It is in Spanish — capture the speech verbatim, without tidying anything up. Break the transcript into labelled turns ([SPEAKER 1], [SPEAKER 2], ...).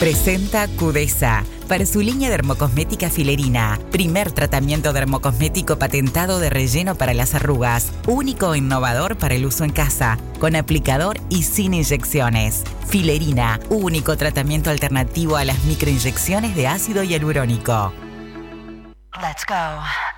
[SPEAKER 1] Presenta Cudesa, para su línea dermocosmética Filerina, primer tratamiento dermocosmético patentado de relleno para las arrugas, único e innovador para el uso en casa, con aplicador y sin inyecciones. Filerina, único tratamiento alternativo a las microinyecciones de ácido hialurónico.
[SPEAKER 2] Let's go.